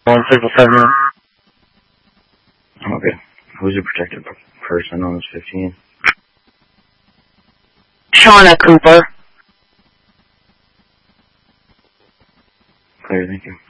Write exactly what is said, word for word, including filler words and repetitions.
One triple seven. Okay. Who's your protected person on this fifteen? Shauna Cooper. Clear, thank you.